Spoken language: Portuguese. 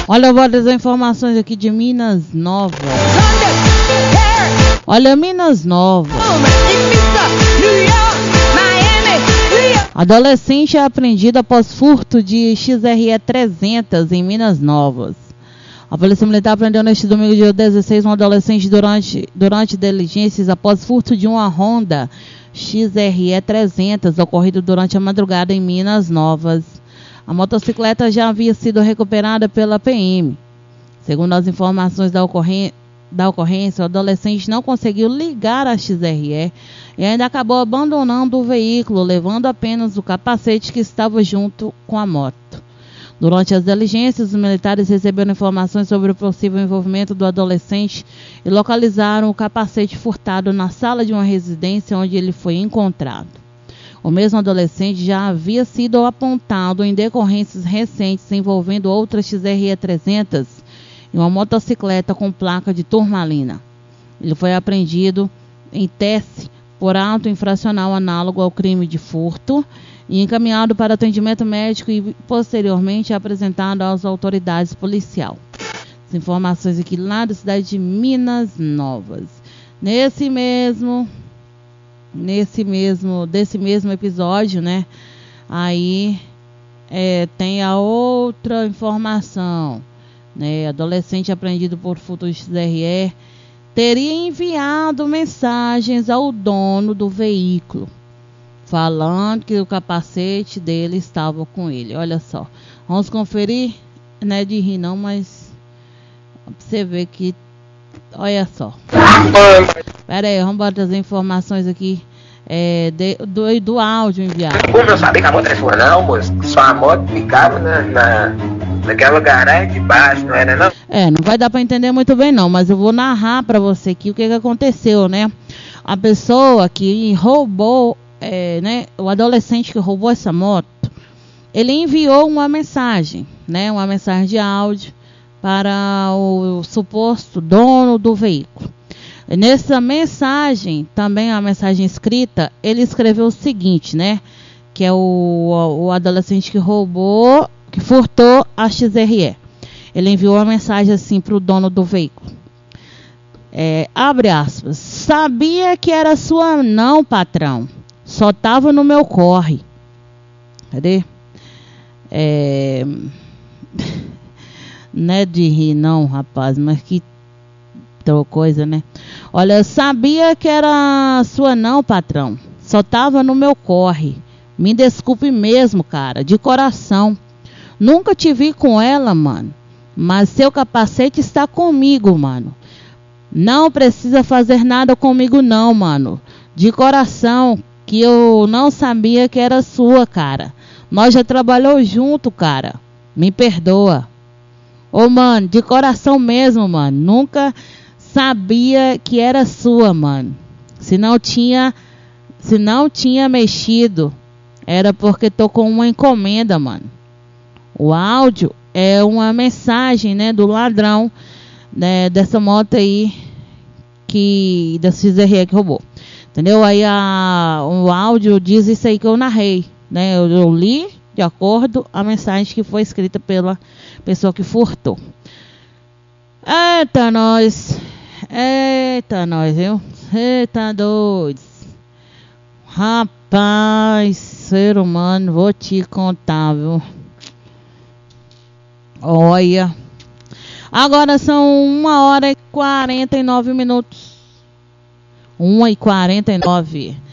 Olha, eu vou trazer informações aqui de Minas Novas. Olha, Minas Novas. Adolescente é apreendido após furto de XRE 300 em Minas Novas. A Polícia Militar prendeu neste domingo, dia 16, um adolescente durante diligências após furto de uma Honda XRE 300 ocorrido durante a madrugada em Minas Novas. A motocicleta já havia sido recuperada pela PM. Segundo as informações da ocorrência, o adolescente não conseguiu ligar a XRE e ainda acabou abandonando o veículo, levando apenas o capacete que estava junto com a moto. Durante as diligências, os militares receberam informações sobre o possível envolvimento do adolescente e localizaram o capacete furtado na sala de uma residência onde ele foi encontrado. O mesmo adolescente já havia sido apontado em decorrências recentes envolvendo outra XRE 300 e uma motocicleta com placa de Turmalina. Ele foi apreendido em Tece por ato infracional análogo ao crime de furto e encaminhado para atendimento médico e posteriormente apresentado às autoridades policiais. As informações aqui lá da cidade de Minas Novas. Desse mesmo episódio, né? Aí tem a outra informação, né? Adolescente apreendido por furto de XRE teria enviado mensagens ao dono do veículo, falando que o capacete dele estava com ele. Olha só, vamos conferir, não é de rir não, mas pra você ver que, olha só. Pera aí, vamos botar as informações aqui do áudio enviado. Como eu sabia que a moto era sua não, moço? Sua moto ficava naquela garagem de baixo, não era não? Não vai dar para entender muito bem não, mas eu vou narrar para você aqui o que aconteceu, né? A pessoa que roubou, né, o adolescente que roubou essa moto, ele enviou uma mensagem, né, uma mensagem de áudio para o suposto dono do veículo. Nessa mensagem, também a mensagem escrita, ele escreveu o seguinte, né, que é o adolescente que roubou, que furtou a XRE. Ele enviou uma mensagem assim para o dono do veículo. Abre aspas. Sabia que era sua não, patrão. Só tava no meu corre. Cadê? Não é de rir não, rapaz, mas que coisa, né? Olha, sabia que era sua não, patrão. Só tava no meu corre. Me desculpe mesmo, cara, de coração. Nunca te vi com ela, mano. Mas seu capacete está comigo, mano. Não precisa fazer nada comigo não, mano. De coração, que eu não sabia que era sua, cara. Nós já trabalhou junto, cara. Me perdoa. Ô, mano, de coração mesmo, mano. Nunca sabia que era sua, mano. Se não tinha mexido, era porque tô com uma encomenda, mano. O áudio é uma mensagem, né, do ladrão, né, dessa moto aí, da XRE que roubou. Entendeu? Aí o áudio diz isso aí que eu narrei, né? Eu li de acordo a mensagem que foi escrita pela pessoa que furtou. Eita nós, viu? Eita doido. Rapaz, ser humano, vou te contar, viu? Olha. Agora são 1h49. 1h49.